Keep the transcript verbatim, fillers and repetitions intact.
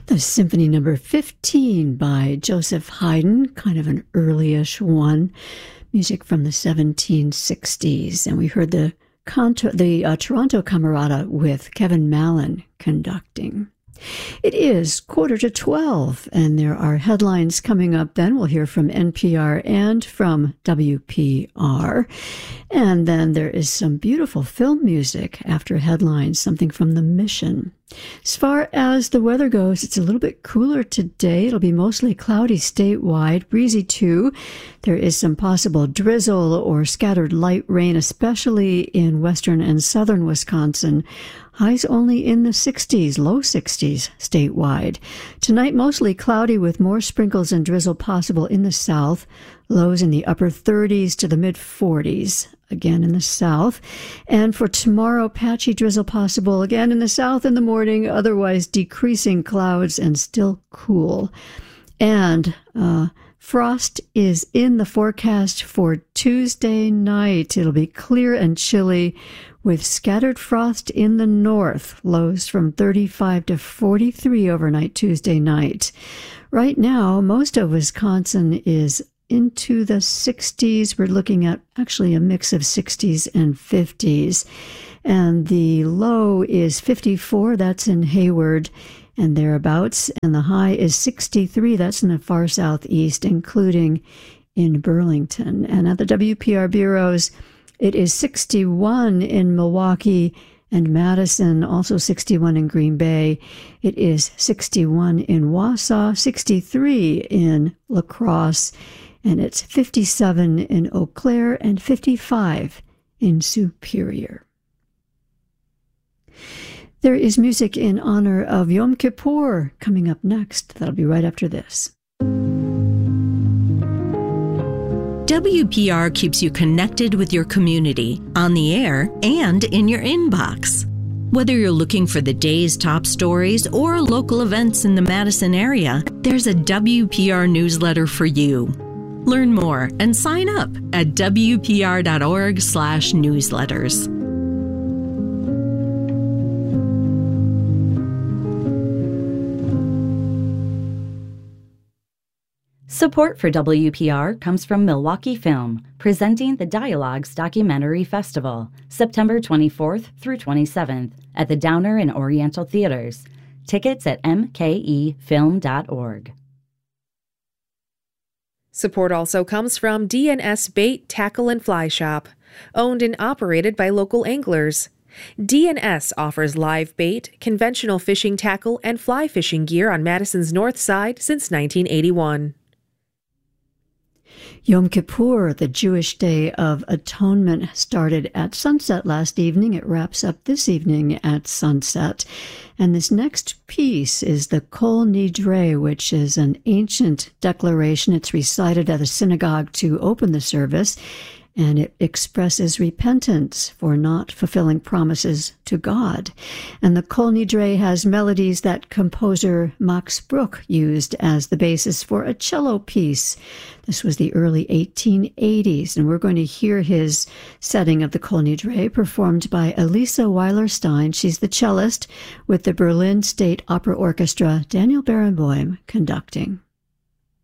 The Symphony Number fifteen by Joseph Haydn, kind of an early-ish one, music from the seventeen sixties. And we heard the, contra- the uh, Toronto Camerata with Kevin Mallon conducting. It is quarter to twelve, and there are headlines coming up then. We'll hear from N P R and from W P R. And then there is some beautiful film music after headlines, something from The Mission. As far as the weather goes, it's a little bit cooler today. It'll be mostly cloudy statewide, breezy too. There is some possible drizzle or scattered light rain, especially in western and southern Wisconsin. Highs only in the sixties, low sixties statewide. Tonight, mostly cloudy with more sprinkles and drizzle possible in the south. Lows in the upper thirties to the mid forties, again in the south. And for tomorrow, patchy drizzle possible again in the south in the morning, otherwise decreasing clouds and still cool. And uh, frost is in the forecast for Tuesday night. It'll be clear and chilly with scattered frost in the north, lows from thirty-five to forty-three overnight Tuesday night. Right now, most of Wisconsin is into the sixties. We're looking at actually a mix of sixties and fifties. And the low is fifty-four, that's in Hayward and thereabouts. And the high is sixty-three, that's in the far southeast, including in Burlington. And at the W P R bureaus, it is sixty-one in Milwaukee and Madison, also sixty-one in Green Bay. It is sixty-one in Wausau, sixty-three in La Crosse, and it's fifty-seven in Eau Claire and fifty-five in Superior. There is music in honor of Yom Kippur coming up next. That'll be right after this. W P R keeps you connected with your community, on the air, and in your inbox. Whether you're looking for the day's top stories or local events in the Madison area, there's a W P R newsletter for you. Learn more and sign up at W P R dot org slash newsletters. Support for W P R comes from Milwaukee Film, presenting the Dialogues Documentary Festival, September twenty-fourth through twenty-seventh, at the Downer and Oriental Theaters. Tickets at m k e film dot org. Support also comes from D and S Bait, Tackle, and Fly Shop, owned and operated by local anglers. D and S offers live bait, conventional fishing tackle, and fly fishing gear on Madison's north side since nineteen eighty-one. Yom Kippur, the Jewish Day of Atonement, started at sunset last evening. It wraps up this evening at sunset. And this next piece is the Kol Nidre, which is an ancient declaration. It's recited at a synagogue to open the service, and it expresses repentance for not fulfilling promises to God. And the Kol Nidre has melodies that composer Max Bruch used as the basis for a cello piece. This was the early eighteen eighties, and we're going to hear his setting of the Kol Nidre performed by Elisa Weilerstein. She's the cellist with the Berlin State Opera Orchestra, Daniel Barenboim conducting.